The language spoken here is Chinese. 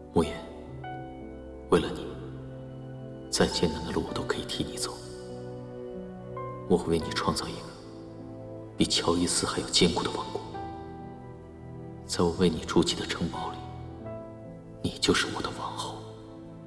慕言，为了你，再艰难的路我都可以替你走。我会为你创造一个比乔伊斯还要坚固的王国。在我为你筑起的城堡里，你就是我的王后。